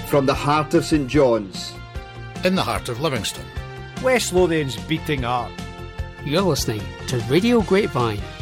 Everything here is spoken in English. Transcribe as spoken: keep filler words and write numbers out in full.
From the heart of St John's. In the heart of Livingston. West Lothian's beating heart. You're listening to Radio Grapevine.